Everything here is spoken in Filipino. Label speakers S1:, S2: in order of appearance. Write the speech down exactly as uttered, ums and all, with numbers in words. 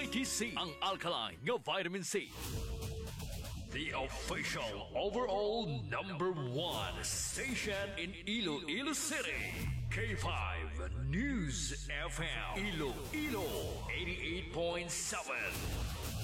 S1: ninety C, ang alkaline nga vitamin C. The official overall number one station in Iloilo City. K five News F M. Iloilo eighty-eight point seven.